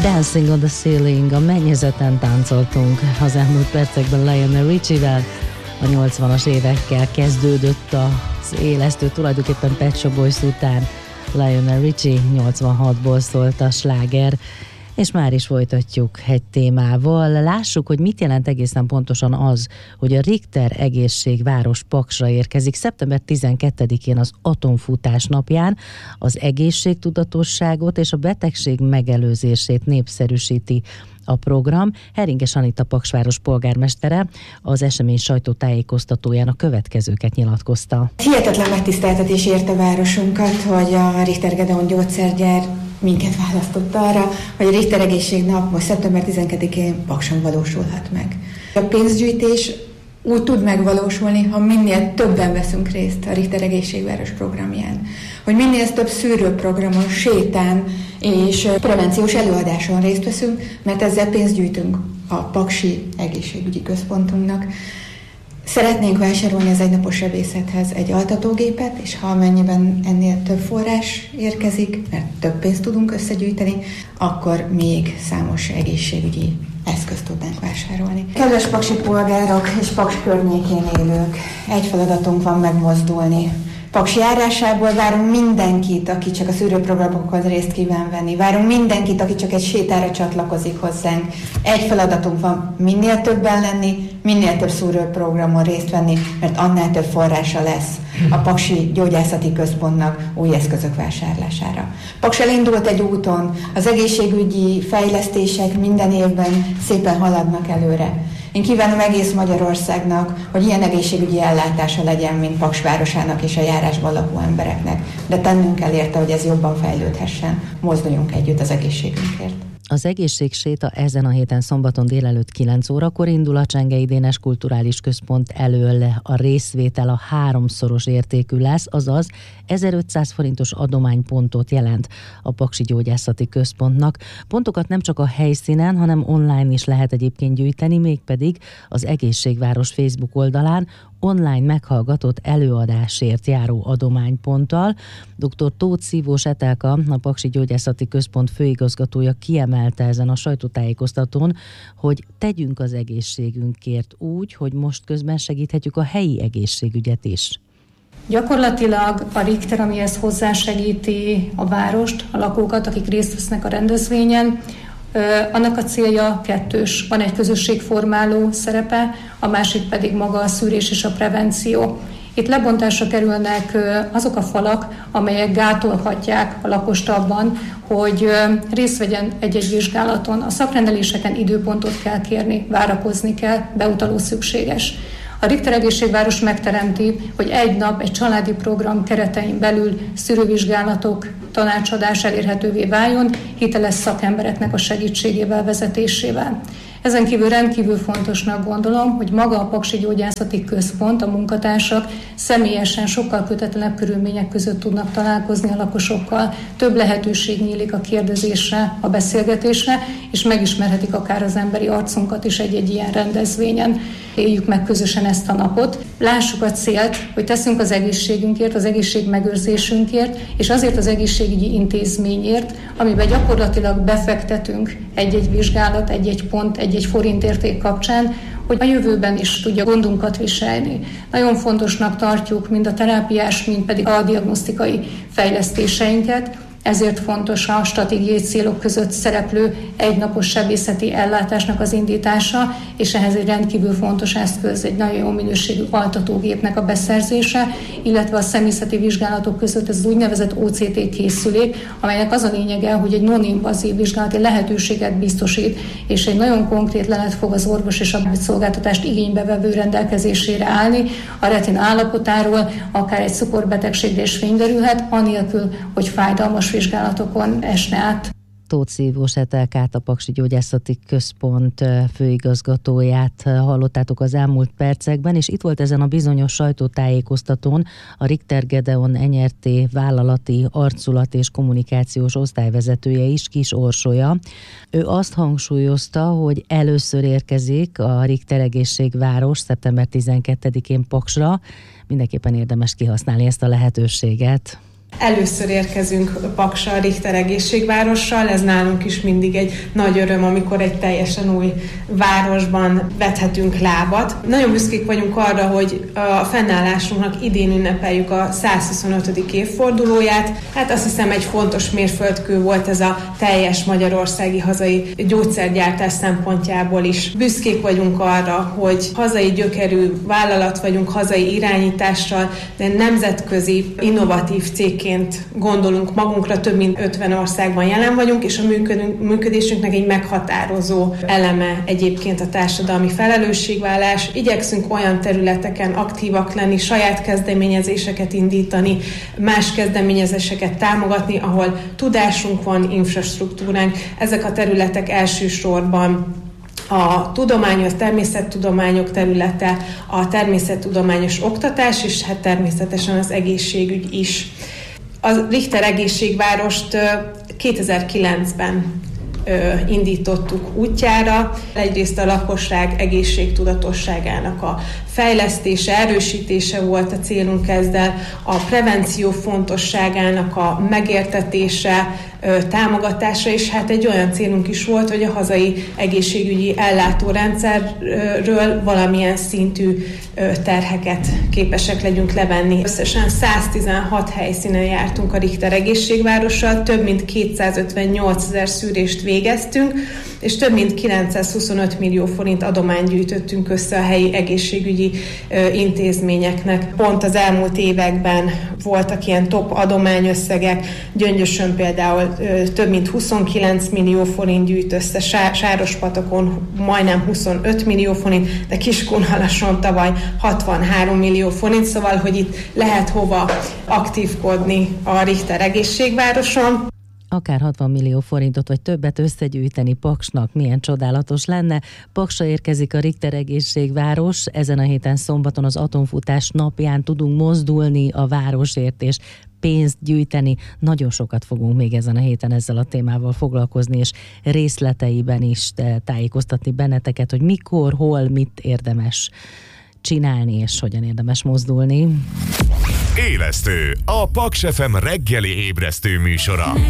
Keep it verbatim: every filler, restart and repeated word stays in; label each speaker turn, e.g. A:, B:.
A: Dancing on the Ceiling, a mennyezeten táncoltunk az elmúlt percekben Lionel Richie-vel. A nyolcvanas évekkel kezdődött az élesztő, tulajdonképpen Pet Shop Boys után Lionel Richie, nyolcvanhatból szólt a sláger, és már is folytatjuk egy témával. Lássuk, hogy mit jelent egészen pontosan az, hogy a Richter Egészségváros Paksra érkezik szeptember tizenkettedikén az atomfutás napján. Az egészségtudatosságot és a betegség megelőzését népszerűsíti a program. Heringes Anita Paksváros polgármestere az esemény sajtótájékoztatóján a következőket nyilatkozta.
B: Hihetetlen megtiszteltetés érte városunkat, hogy a Richter Gedeon gyógyszergyár minket választotta arra, hogy a Richter Egészségnap most szeptember tizenkettedikén Pakson valósulhat meg. A pénzgyűjtés úgy tud megvalósulni, ha minél többen veszünk részt a Richter Egészségváros programján. Hogy minél több szűrőprogramon, sétán és prevenciós előadáson részt veszünk, mert ezzel pénzt gyűjtünk a Paksi Egészségügyi Központunknak. Szeretnénk vásárolni az egynapos sebészethez egy altatógépet, és ha amennyiben ennél több forrás érkezik, mert több pénzt tudunk összegyűjteni, akkor még számos egészségügyi eszközt tudnánk vásárolni. Kedves paksi polgárok és Paks környékén élők, egy feladatunk van: megmozdulni. Paks járásából várunk mindenkit, aki csak a szűrőprogramokhoz részt kíván venni. Várunk mindenkit, aki csak egy sétára csatlakozik hozzánk. Egy feladatunk van: minél többen lenni, minél több szűrőprogramon részt venni, mert annál több forrása lesz a Paksi Gyógyászati Központnak új eszközök vásárlására. Paks elindult egy úton, az egészségügyi fejlesztések minden évben szépen haladnak előre. Én kívánom egész Magyarországnak, hogy ilyen egészségügyi ellátása legyen, mint Paks városának és a járásban lakó embereknek. De tennünk kell érte, hogy ez jobban fejlődhessen. Mozduljunk együtt az egészségünkért.
A: Az egészségséta ezen a héten szombaton délelőtt kilenc órakor indul a Csengei Dénes Kulturális Központ elől. A részvétel a háromszoros értékű lesz, azaz ezerötszáz forintos adománypontot jelent a Paksi Gyógyászati Központnak. Pontokat nem csak a helyszínen, hanem online is lehet egyébként gyűjteni, mégpedig az Egészségváros Facebook oldalán online meghallgatott előadásért járó adományponttal. dr. Tóth Szívós Etelka, a Paksi Gyógyászati Központ főigazgatója kiemelte ezen a sajtótájékoztatón, hogy tegyünk az egészségünkért úgy, hogy most közben segíthetjük a helyi egészségügyet is.
C: Gyakorlatilag a Richter, amihez hozzásegíti a várost, a lakókat, akik részt vesznek a rendezvényen, annak a célja kettős. Van egy közösségformáló szerepe, a másik pedig maga a szűrés és a prevenció. Itt lebontásra kerülnek azok a falak, amelyek gátolhatják a lakost abban, hogy részt vegyen egy-egy vizsgálaton. A szakrendeléseken időpontot kell kérni, várakozni kell, beutaló szükséges. A Richter Egészségváros megteremti, hogy egy nap egy családi program keretein belül szűrővizsgálatok, tanácsadás elérhetővé váljon, hiteles szakembereknek a segítségével, vezetésével. Ezen kívül rendkívül fontosnak gondolom, hogy maga a Paksi Gyógyászati Központ, a munkatársak személyesen sokkal kötetlenebb körülmények között tudnak találkozni a lakosokkal. Több lehetőség nyílik a kérdezésre, a beszélgetésre, és megismerhetik akár az emberi arcunkat is egy-egy ilyen rendezvényen. Éljük meg közösen ezt a napot. Lássuk a célt, hogy teszünk az egészségünkért, az egészség megőrzésünkért, és azért az egészségügyi intézményért, amiben gyakorlatilag befektetünk egy-egy vizsgálat, egy-egy pont, egy-egy forintérték kapcsán, hogy a jövőben is tudja gondunkat viselni. Nagyon fontosnak tartjuk mind a terápiás, mind pedig a diagnosztikai fejlesztéseinket, ezért fontos a stratégiai célok között szereplő egynapos sebészeti ellátásnak az indítása, és ehhez egy rendkívül fontos eszköz, egy nagyon jó minőségű altatógépnek a beszerzése, illetve a személyzeti vizsgálatok között ez az úgynevezett o cé té készülék, amelynek az a lényege, hogy egy non-invazív vizsgálati lehetőséget biztosít, és egy nagyon konkrét lelet fog az orvos és a szolgáltatást igénybe vevő rendelkezésére állni. A retina állapotáról akár egy cukorbetegségre is fény derülhet, anélkül, hogy fájdalmas vizsgálatokon esne át.
A: Tóth Szívós Etelkát, a Paksi Gyógyászati Központ főigazgatóját hallottátok az elmúlt percekben, és itt volt ezen a bizonyos sajtótájékoztatón a Richter Gedeon en er té vállalati arculat és kommunikációs osztályvezetője is, Kis Orsolya. Ő azt hangsúlyozta, hogy először érkezik a Richter Egészségváros szeptember tizenkettedikén Paksra. Mindenképpen érdemes kihasználni ezt a lehetőséget.
D: Először érkezünk Paksra a Richter egészségvárossal, ez nálunk is mindig egy nagy öröm, amikor egy teljesen új városban vethetünk lábat. Nagyon büszkék vagyunk arra, hogy a fennállásunknak idén ünnepeljük a százhuszonötödik évfordulóját. Hát azt hiszem, egy fontos mérföldkő volt ez a teljes magyarországi hazai gyógyszergyártás szempontjából is. Büszkék vagyunk arra, hogy hazai gyökerű vállalat vagyunk, hazai irányítással, de nemzetközi innovatív cég gondolunk magunkra, több mint ötven országban jelen vagyunk, és a működésünknek egy meghatározó eleme egyébként a társadalmi felelősségvállás. Igyekszünk olyan területeken aktívak lenni, saját kezdeményezéseket indítani, más kezdeményezéseket támogatni, ahol tudásunk van, infrastruktúránk. Ezek a területek elsősorban a tudományos, természettudományok területe, a természettudományos oktatás, és hát természetesen az egészségügy is. A Richter egészségvárost kétezer-kilencben indítottuk útjára. Egyrészt a lakosság egészségtudatosságának a fejlesztése, erősítése volt a célunk ezzel, a prevenció fontosságának a megértetése, támogatása, és hát egy olyan célunk is volt, hogy a hazai egészségügyi ellátórendszerről valamilyen szintű terheket képesek legyünk levenni. Összesen száztizenhat helyszínen jártunk a Richter egészségvárossal, több mint kétszázötvennyolcezer szűrést végeztünk, és több mint kilencszázhuszonöt millió forint adományt gyűjtöttünk össze a helyi egészségügyi intézményeknek. Pont az elmúlt években voltak ilyen top adományösszegek, Gyöngyösön például több mint huszonkilenc millió forint gyűjt össze, Sárospatakon majdnem huszonöt millió forint, de Kiskunhalason tavaly hatvanhárom millió forint, szóval, hogy itt lehet hova aktívkodni a Richter egészségvároson.
A: Akár hatvan millió forintot vagy többet összegyűjteni Paksnak, milyen csodálatos lenne. Paksra érkezik a Richter egészségváros, ezen a héten szombaton az atomfutás napján tudunk mozdulni a városért és pénzt gyűjteni. Nagyon sokat fogunk még ezen a héten ezzel a témával foglalkozni, és részleteiben is tájékoztatni benneteket, hogy mikor, hol, mit érdemes csinálni, és hogyan érdemes mozdulni.
E: Élesztő, a Paks ef em reggeli ébresztő műsora.